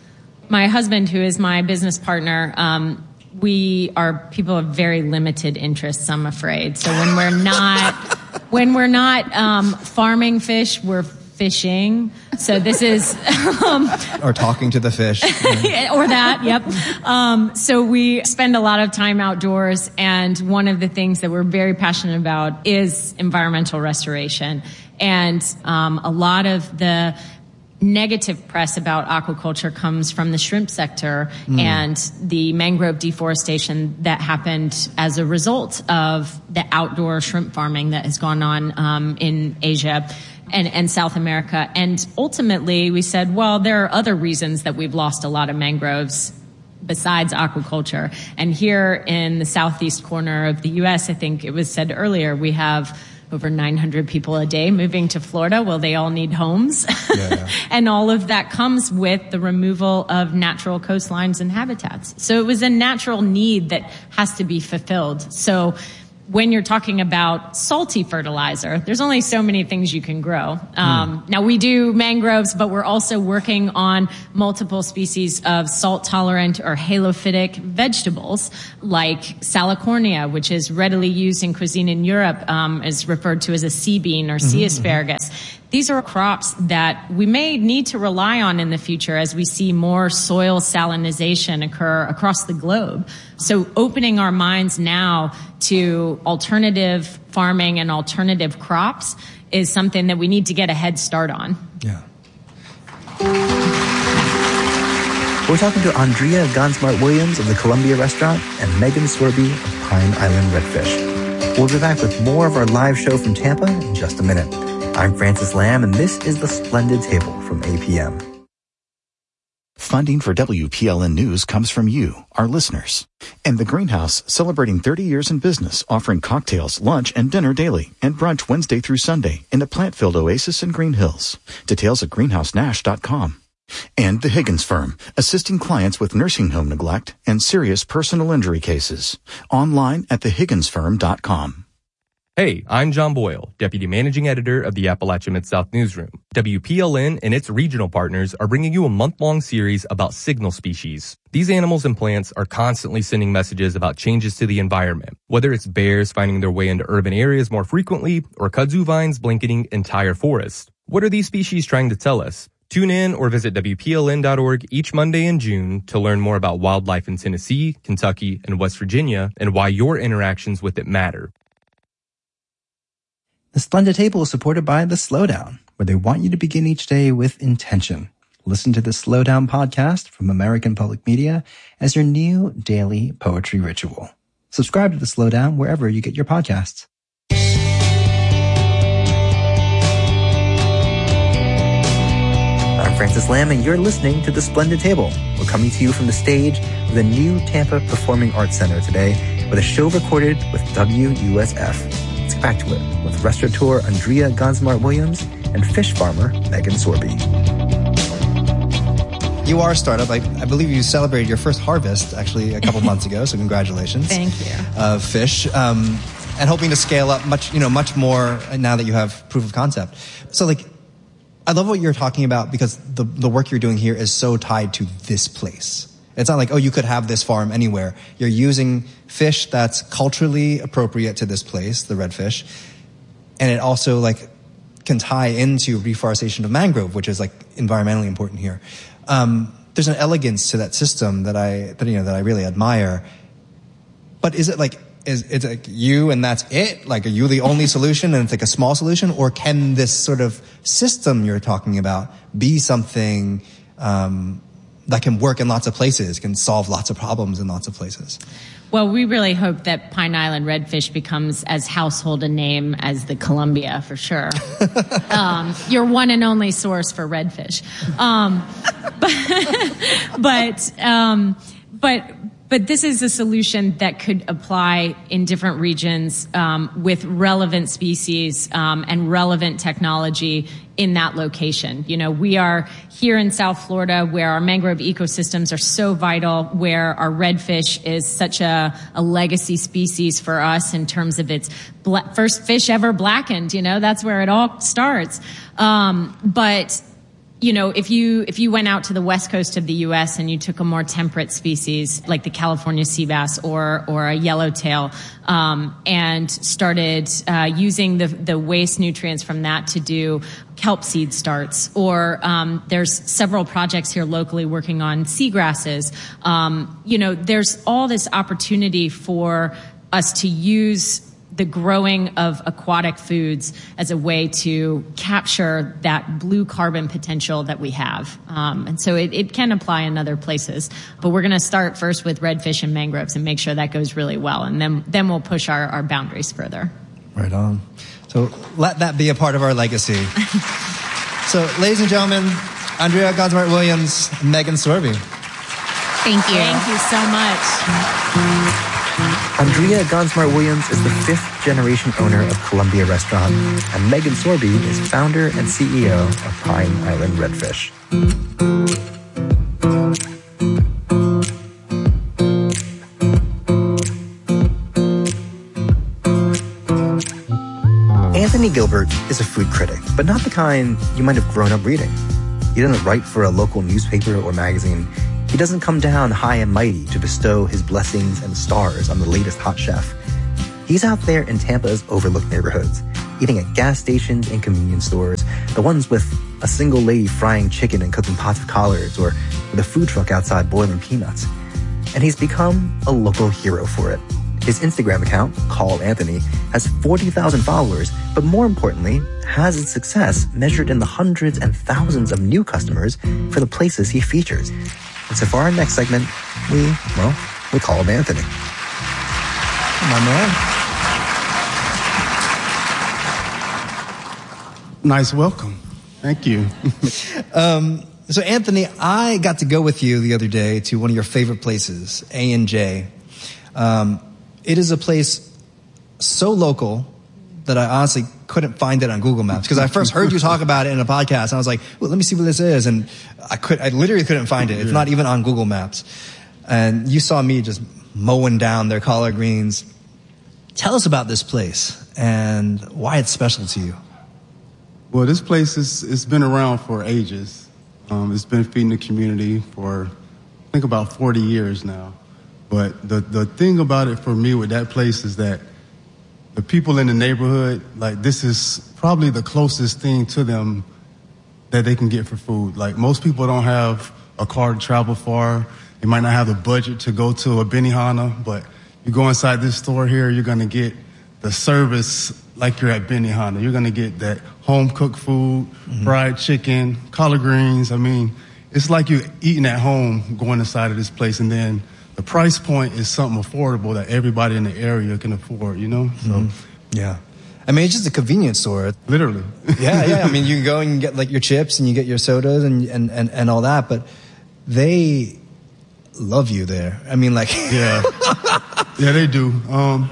My husband, who is my business partner, um, we are people of very limited interests, I'm afraid. So when we're not, when we're not um, farming fish, we're fishing. So this is... Um, or talking to the fish. Or that, yep. Um, so we spend a lot of time outdoors, and one of the things that we're very passionate about is environmental restoration. And um, a lot of the negative press about aquaculture comes from the shrimp sector mm. and the mangrove deforestation that happened as a result of the outdoor shrimp farming that has gone on um, in Asia and, and South America. And ultimately, we said, well, there are other reasons that we've lost a lot of mangroves besides aquaculture. And here in the southeast corner of the U S, I think it was said earlier, we have over nine hundred people a day moving to Florida. Well, they all need homes. Yeah. And all of that comes with the removal of natural coastlines and habitats. So it was a natural need that has to be fulfilled. So when you're talking about salty fertilizer, there's only so many things you can grow. Um, mm. Now, we do mangroves, but we're also working on multiple species of salt-tolerant or halophytic vegetables, like salicornia, which is readily used in cuisine in Europe, um, is referred to as a sea bean or sea mm-hmm. asparagus. These are crops that we may need to rely on in the future as we see more soil salinization occur across the globe. So opening our minds now to alternative farming and alternative crops is something that we need to get a head start on. Yeah. We're talking to Andrea Gansmart-Williams of the Columbia Restaurant and Megan Sorby of Pine Island Redfish. We'll be back with more of our live show from Tampa in just a minute. I'm Francis Lamb, and this is The Splendid Table from A P M. Funding for W P L N News comes from you, our listeners. And The Greenhouse, celebrating thirty years in business, offering cocktails, lunch, and dinner daily, and brunch Wednesday through Sunday in a plant-filled oasis in Green Hills. Details at greenhouse nash dot com. And The Higgins Firm, assisting clients with nursing home neglect and serious personal injury cases. Online at the higgins firm dot com. Hey, I'm John Boyle, Deputy Managing Editor of the Appalachia Mid-South Newsroom. W P L N and its regional partners are bringing you a month-long series about signal species. These animals and plants are constantly sending messages about changes to the environment, whether it's bears finding their way into urban areas more frequently or kudzu vines blanketing entire forests. What are these species trying to tell us? Tune in or visit W P L N dot org each Monday in June to learn more about wildlife in Tennessee, Kentucky, and West Virginia and why your interactions with it matter. The Splendid Table is supported by The Slowdown, where they want you to begin each day with intention. Listen to the Slowdown podcast from American Public Media as your new daily poetry ritual. Subscribe to The Slowdown wherever you get your podcasts. I'm Francis Lamb, and you're listening to The Splendid Table. We're coming to you from the stage of the new Tampa Performing Arts Center today with a show recorded with W U S F. Let's get back to it with restaurateur Andrea Gansmart-Williams and fish farmer Megan Sorby. You are a startup. I, I believe you celebrated your first harvest actually a couple months ago, so congratulations. Thank you. Of fish, um, and hoping to scale up much, you know, much more now that you have proof of concept. So, like, I love what you're talking about because the the work you're doing here is so tied to this place. It's not like, oh, you could have this farm anywhere. You're using fish that's culturally appropriate to this place, the redfish, and it also like can tie into reforestation of mangrove, which is like environmentally important here. Um, there's an elegance to that system that I that you know that I really admire. But is it like is it's like you and that's it? Like, are you the only solution and it's like a small solution, or can this sort of system you're talking about be something um, that can work in lots of places, can solve lots of problems in lots of places? Well, we really hope that Pine Island redfish becomes as household a name as the Columbia, for sure. um, your one and only source for redfish. Um, but, but, um, but, but this is a solution that could apply in different regions um, with relevant species um, and relevant technology in that location. You know, we are here in South Florida where our mangrove ecosystems are so vital, where our redfish is such a, a legacy species for us in terms of its bla- first fish ever blackened. You know, that's where it all starts. Um, but you know, if you if you went out to the west coast of the U S and you took a more temperate species like the California sea bass or or a yellowtail um, and started uh, using the the waste nutrients from that to do kelp seed starts, or um, there's several projects here locally working on seagrasses. Um, you know, there's all this opportunity for us to use the growing of aquatic foods as a way to capture that blue carbon potential that we have. Um, and so it, it can apply in other places. But we're going to start first with redfish and mangroves and make sure that goes really well. And then, then we'll push our, our boundaries further. Right on. So let that be a part of our legacy. So, ladies and gentlemen, Andrea Gansmart-Williams, Megan Sorby. Thank you. Thank you so much. Andrea Gonsmart-Williams is the fifth generation owner of Columbia Restaurant, and Megan Sorby is founder and C E O of Pine Island Redfish. Anthony Gilbert is a food critic, but not the kind you might have grown up reading. He doesn't write for a local newspaper or magazine. He doesn't come down high and mighty to bestow his blessings and stars on the latest hot chef. He's out there in Tampa's overlooked neighborhoods, eating at gas stations and convenience stores, the ones with a single lady frying chicken and cooking pots of collards, or with a food truck outside boiling peanuts. And he's become a local hero for it. His Instagram account, Call Anthony, has forty thousand followers, but more importantly, has its success measured in the hundreds and thousands of new customers for the places he features. And so for our next segment, we, well, we called Anthony. My man. Nice welcome. Thank you. um, so Anthony, I got to go with you the other day to one of your favorite places, A and J. Um, it is a place so local that I honestly couldn't find it on Google Maps, because I first heard you talk about it in a podcast, and I was like, well, let me see what this is, and I could, I literally couldn't find it. It's not even on Google Maps. And you saw me just mowing down their collard greens. Tell us about this place and why it's special to you. Well, this place is it's been around for ages. Um, it's been feeding the community for, I think, about forty years now. But the the thing about it for me with that place is that the people in the neighborhood, like, this is probably the closest thing to them that they can get for food. Like, most people don't have a car to travel far. They might not have the budget to go to a Benihana, but you go inside this store here, you're going to get the service like you're at Benihana. You're going to get that home-cooked food, mm-hmm. fried chicken, collard greens. I mean, it's like you're eating at home going inside of this place, and then the price point is something affordable that everybody in the area can afford, you know? So, mm-hmm. Yeah. I mean, it's just a convenience store. Literally. yeah, yeah. I mean, you can go and get, like, your chips and you get your sodas and, and, and, and all that, but they love you there. I mean, like... yeah. Yeah, they do. Um,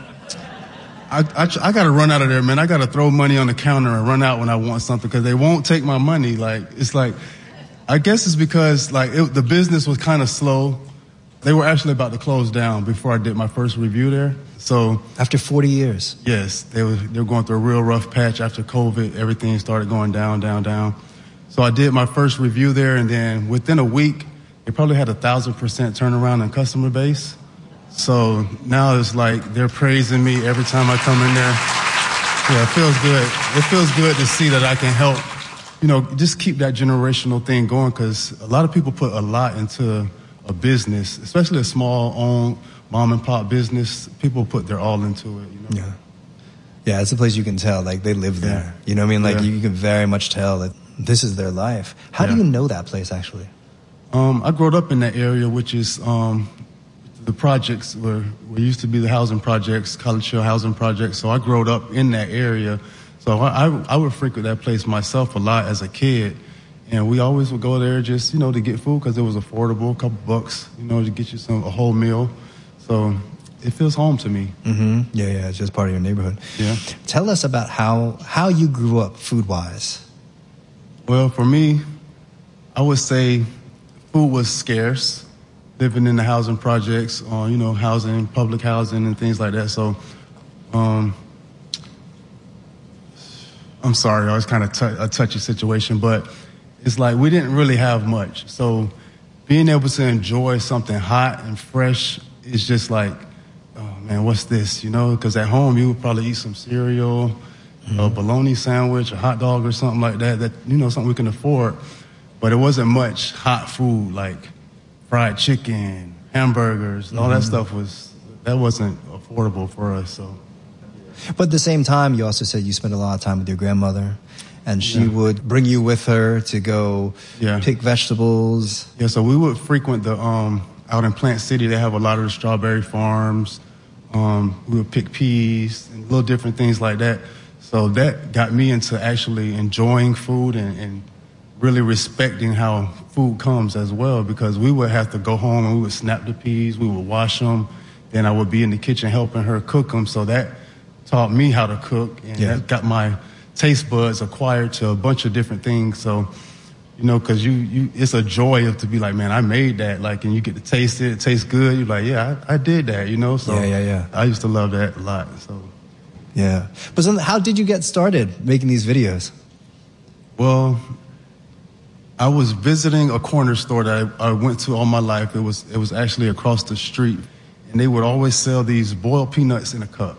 I, I, I got to run out of there, man. I got to throw money on the counter and run out when I want something, because they won't take my money. Like, it's like... I guess it's because, like, it, the business was kind of slow. They were actually about to close down before I did my first review there. So after forty years? Yes. They were, they were going through a real rough patch after COVID. Everything started going down, down, down. So I did my first review there, and then within a week, they probably had a thousand percent turnaround in customer base. So now it's like they're praising me every time I come in there. Yeah, it feels good. It feels good to see that I can help, you know, just keep that generational thing going, because a lot of people put a lot into a business, especially a small owned mom and pop business. People put their all into it, you know? Yeah. Yeah, it's a place you can tell, like, they live there. Yeah. You know what I mean? Like, yeah. you can very much tell that this is their life. How yeah. do you know that place, actually? Um, I grew up in that area, which is um, the projects where, where used to be the housing projects, College Hill housing projects. So I grew up in that area. So I, I, I would frequent that place myself a lot as a kid. And we always would go there just, you know, to get food, because it was affordable, a couple bucks, you know, to get you some a whole meal. So it feels home to me. Mm-hmm. Yeah, yeah, it's just part of your neighborhood. Yeah. Tell us about how how you grew up food-wise. Well, for me, I would say food was scarce, living in the housing projects, or, you know, housing, public housing and things like that. So, um, I'm sorry, it was kind of t- a touchy situation, but it's like we didn't really have much. So being able to enjoy something hot and fresh is just like, oh man, what's this? You know, because at home you would probably eat some cereal, mm-hmm. a bologna sandwich, a hot dog or something like that, that, you know, something we can afford. But it wasn't much hot food like fried chicken, hamburgers, mm-hmm. all that stuff was, that wasn't affordable for us. So. But at the same time, you also said you spent a lot of time with your grandmother. And she yeah. would bring you with her to go yeah. pick vegetables. Yeah, so we would frequent the, um, out in Plant City, they have a lot of the strawberry farms. Um, we would pick peas and little different things like that. So that got me into actually enjoying food and, and really respecting how food comes as well, because we would have to go home and we would snap the peas, we would wash them, then I would be in the kitchen helping her cook them. So that taught me how to cook, and Yeah. that got my taste buds acquired to a bunch of different things. So, you know, because you, you, it's a joy of to be like, man, I made that. Like, and you get to taste it. It tastes good. You're like, yeah, I, I did that. You know. So Yeah, yeah, yeah. I used to love that a lot. So. Yeah. But so how did you get started making these videos? Well, I was visiting a corner store that I, I went to all my life. It was it was actually across the street, and they would always sell these boiled peanuts in a cup.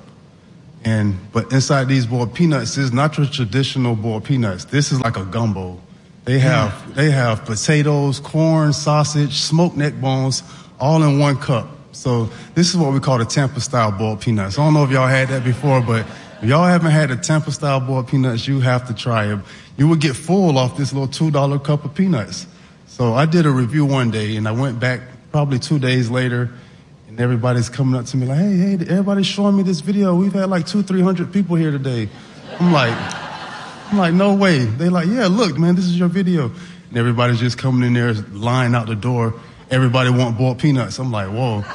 And but inside these boiled peanuts is not your traditional boiled peanuts. This is like a gumbo. They have mm. they have potatoes, corn, sausage, smoked neck bones, all in one cup. So this is what we call the Tampa style boiled peanuts. I don't know if y'all had that before, but if y'all haven't had the Tampa style boiled peanuts, you have to try it. You would get full off this little two dollar cup of peanuts. So I did a review one day, and I went back probably two days later, and everybody's coming up to me like, hey, hey, everybody's showing me this video. We've had like two, three hundred people here today. I'm like, I'm like, no way. They like, yeah, look, man, this is your video. And everybody's just coming in there, lying out the door. Everybody want boiled peanuts. I'm like, whoa.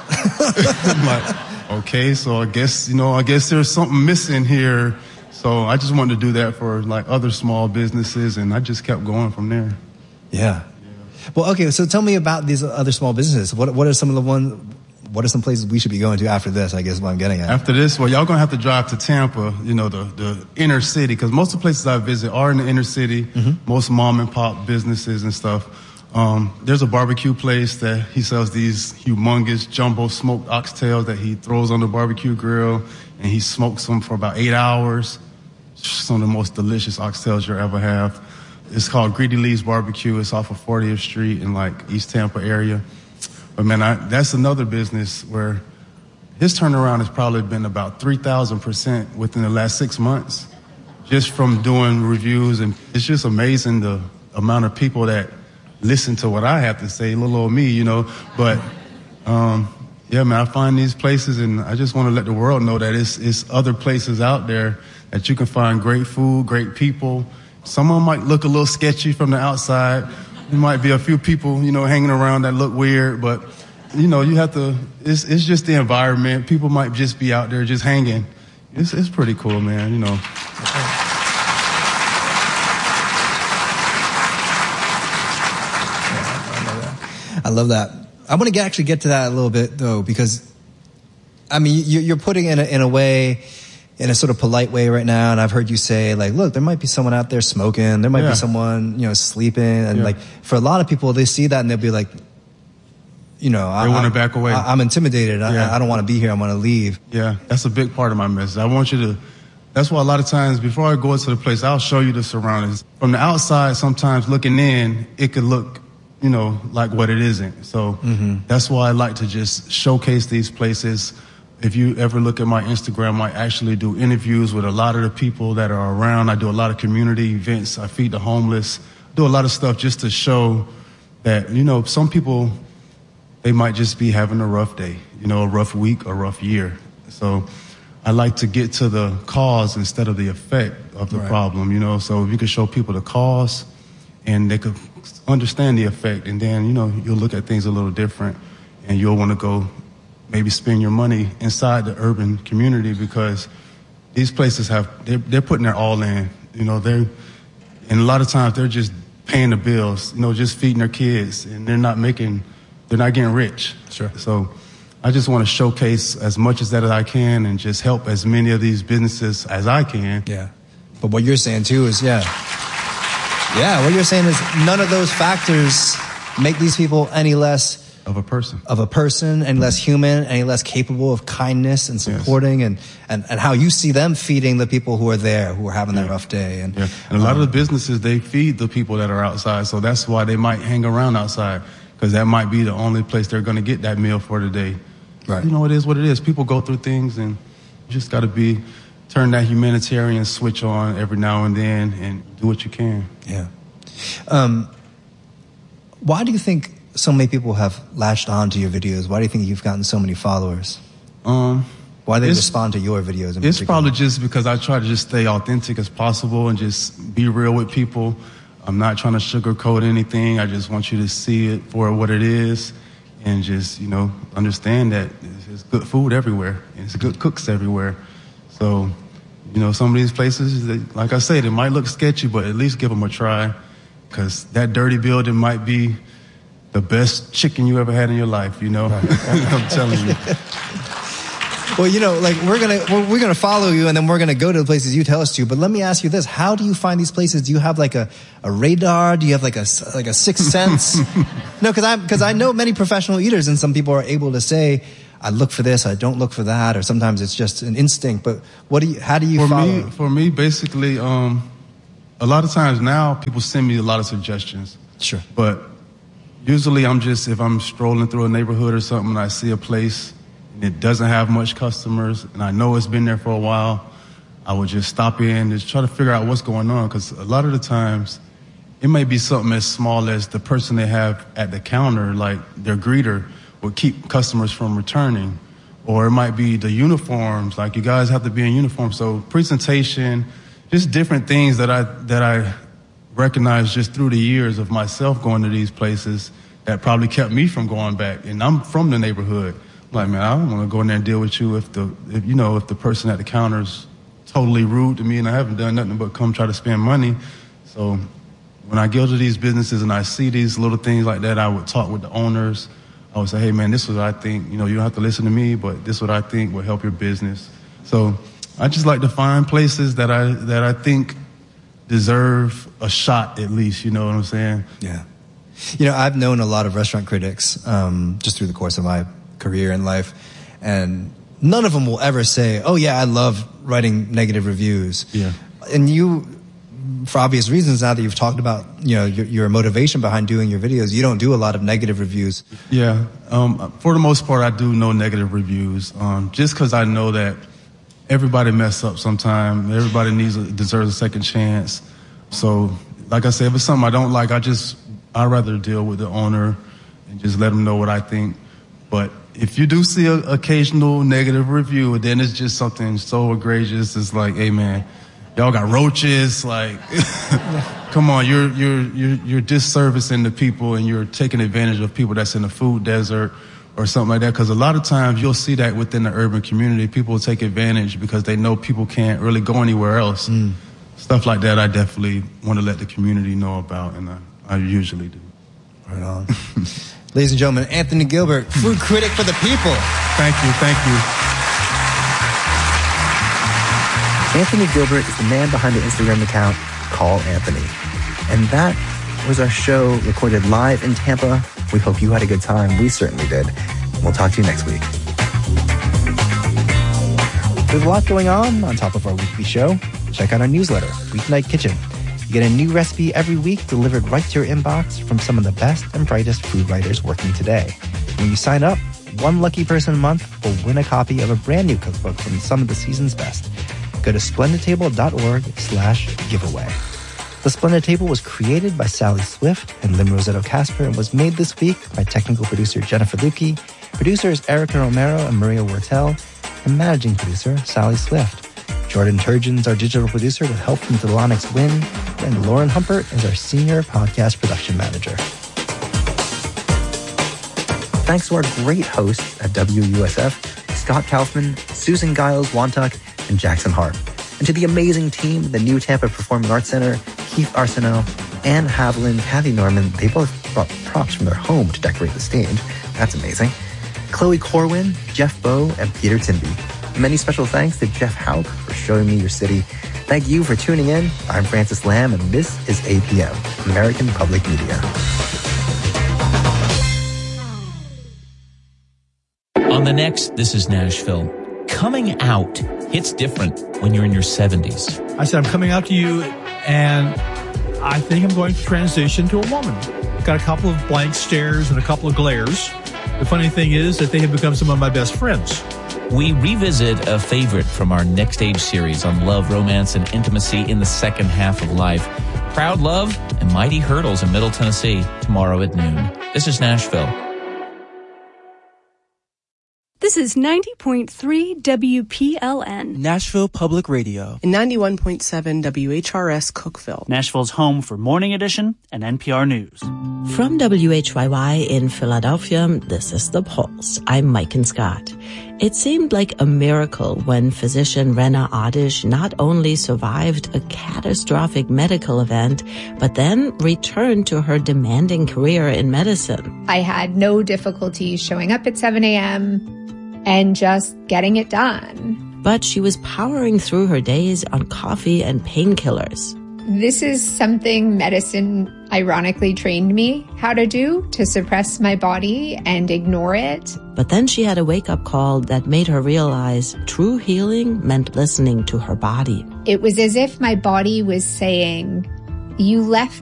I'm like, okay, so I guess, you know, I guess there's something missing here. So I just wanted to do that for like other small businesses, and I just kept going from there. Yeah. yeah. Well, okay, so tell me about these other small businesses. What what are some of the ones, what are some places we should be going to after this, I guess is what I'm getting at. After this, well, y'all going to have to drive to Tampa, you know, the, the inner city, because most of the places I visit are in the inner city, mm-hmm. most mom and pop businesses and stuff. Um, there's a barbecue place that he sells these humongous jumbo smoked oxtails that he throws on the barbecue grill, and he smokes them for about eight hours. Some of the most delicious oxtails you'll ever have. It's called Greedy Lee's Barbecue. It's off of fortieth Street in like East Tampa area. But man, I, that's another business where his turnaround has probably been about three thousand percent within the last six months, just from doing reviews. And it's just amazing the amount of people that listen to what I have to say, little old me, you know. But um, yeah, man, I find these places, and I just want to let the world know that it's, it's other places out there that you can find great food, great people. Some of them might look a little sketchy from the outside. There might be a few people, you know, hanging around that look weird, but, you know, you have to, it's, it's just the environment. People might just be out there just hanging. It's, it's pretty cool, man, you know. I love that. I want to get, actually get to that a little bit, though, because, I mean, you, you're putting it in a, in a way, in a sort of polite way right now, and I've heard you say, like, look, there might be someone out there smoking, there might yeah. be someone, you know, sleeping, and yeah. like, for a lot of people, they see that and they'll be like, you know, they I want to back away. I, I'm intimidated. Yeah. I, I don't want to be here. I want to leave. Yeah, that's a big part of my message. I want you to, that's why a lot of times before I go into the place, I'll show you the surroundings. From the outside, sometimes looking in, it could look, you know, like what it isn't. So mm-hmm. that's why I like to just showcase these places. If you ever look at my Instagram, I actually do interviews with a lot of the people that are around. I do a lot of community events. I feed the homeless. I do a lot of stuff just to show that, you know, some people, they might just be having a rough day, you know, a rough week, a rough year. So I like to get to the cause instead of the effect of the right. problem, you know. So if you could show people the cause and they could understand the effect, and then, you know, you'll look at things a little different, and you'll want to go maybe spend your money inside the urban community, because these places have, they're, they're putting their all in, you know, they're, and a lot of times they're just paying the bills, you know, just feeding their kids, and they're not making, they're not getting rich. Sure. So I just want to showcase as much as that as I can and just help as many of these businesses as I can. Yeah. But what you're saying too is, yeah. Yeah, what you're saying is none of those factors make these people any less of a person, of a person, and less human, any less capable of kindness and supporting, yes. and, and, and how you see them feeding the people who are there, who are having yeah. that rough day. And, yeah. and a lot um, of the businesses, they feed the people that are outside. So that's why they might hang around outside, because that might be the only place they're going to get that meal for the day. Right. You know, it is what it is. People go through things, and you just got to be, turn that humanitarian switch on every now and then and do what you can. Yeah. Um, why do you think so many people have latched on to your videos? Why do you think you've gotten so many followers? Um, Why do they respond to your videos? In it's particular? probably just because I try to just stay authentic as possible and just be real with people. I'm not trying to sugarcoat anything. I just want you to see it for what it is. and just, you know, understand that there's good food everywhere and it's good cooks everywhere. So, you know, some of these places, they, like I said, it might look sketchy, but at least give them a try, because that dirty building might be the best chicken you ever had in your life, you know? Right. I'm telling you. Well, you know, like we're gonna we're, we're gonna follow you, and then we're gonna go to the places you tell us to. But let me ask you this: how do you find these places? Do you have like a, a radar? Do you have like a like a sixth sense? No, because I because I know many professional eaters, and some people are able to say, I look for this, I don't look for that, or sometimes it's just an instinct. But what do you? How do you for follow? me? For me, basically, um, a lot of times now people send me a lot of suggestions. Sure. But usually, I'm just if I'm strolling through a neighborhood or something, and I see a place. It doesn't have much customers, and I know it's been there for a while, I would just stop in and just try to figure out what's going on, because a lot of the times it may be something as small as the person they have at the counter, like their greeter, will keep customers from returning. Or it might be the uniforms, like you guys have to be in uniform. So presentation, just different things that I that I recognize just through the years of myself going to these places that probably kept me from going back. And I'm from the neighborhood. Like, man, I don't want to go in there and deal with you if the, if, you know, if the person at the counter's totally rude to me and I haven't done nothing but come try to spend money. So when I go to these businesses and I see these little things like that, I would talk with the owners. I would say, hey, man, this is what I think. You know, you don't have to listen to me, but this is what I think will help your business. So I just like to find places that I that I think deserve a shot at least. You know what I'm saying? Yeah. You know, I've known a lot of restaurant critics um, just through the course of my career in life, and none of them will ever say, oh yeah, I love writing negative reviews. Yeah. And you, for obvious reasons, now that you've talked about, you know, your, your motivation behind doing your videos, you don't do a lot of negative reviews. Yeah. Um, for the most part, I do no negative reviews, um, just because I know that everybody mess up sometime. Everybody needs a, deserves a second chance. So, like I said, if it's something I don't like, I just, I'd rather deal with the owner and just let them know what I think. But if you do see an occasional negative review, then it's just something so egregious. It's like, hey man, y'all got roaches. Like, come on, you're you're you're you're disservicing the people, and you're taking advantage of people that's in the food desert or something like that. Because a lot of times you'll see that within the urban community, people will take advantage because they know people can't really go anywhere else. Mm. Stuff like that, I definitely want to let the community know about, and I, I usually do. Right on. Ladies and gentlemen, Anthony Gilbert, food critic for the people. Thank you, thank you. Anthony Gilbert is the man behind the Instagram account Call Anthony. And that was our show recorded live in Tampa. We hope you had a good time. We certainly did. We'll talk to you next week. There's a lot going on on top of our weekly show. Check out our newsletter, Weeknight Kitchen. You get a new recipe every week delivered right to your inbox from some of the best and brightest food writers working today. When you sign up, one lucky person a month will win a copy of a brand new cookbook from some of the season's best. Go to splendidtable.org slash giveaway. The Splendid Table was created by Sally Swift and Lim Rosetto Casper and was made this week by technical producer Jennifer Lukey, producers Erica Romero and Maria Wortel, and managing producer Sally Swift. Jordan Turgeon's our digital producer with help from Delonix Wynn, and Lauren Humpert is our senior podcast production manager. Thanks to our great hosts at W U S F, Scott Kaufman, Susan Giles-Wantuck, and Jackson Hart. And to the amazing team at the New Tampa Performing Arts Center, Keith Arsenault, Anne Haviland, Kathy Norman, they both brought props from their home to decorate the stage. That's amazing. Chloe Corwin, Jeff Bowe, and Peter Tinby. Many special thanks to Jeff Hauk for showing me your city. Thank you for tuning in. I'm Francis Lamb, and this is A P M, American Public Media. On the next, This is Nashville. Coming out hits different when you're in your seventies. I said, I'm coming out to you, and I think I'm going to transition to a woman. Got a couple of blank stares and a couple of glares. The funny thing is that they have become some of my best friends. We revisit a favorite from our Next Age series on love, romance, and intimacy in the second half of life. Proud Love and Mighty Hurdles in Middle Tennessee tomorrow at noon. This is Nashville. This is ninety point three W P L N. Nashville Public Radio. And ninety-one point seven W H R S Cookeville. Nashville's home for Morning Edition and N P R News. From W H Y Y in Philadelphia, this is The Pulse. I'm Maiken Scott. It seemed like a miracle when physician Rena Oddish not only survived a catastrophic medical event, but then returned to her demanding career in medicine. I had no difficulty showing up at seven a.m. and just getting it done. But she was powering through her days on coffee and painkillers. This is something medicine ironically trained me how to do, to suppress my body and ignore it. But then she had a wake-up call that made her realize true healing meant listening to her body. It was as if my body was saying, you left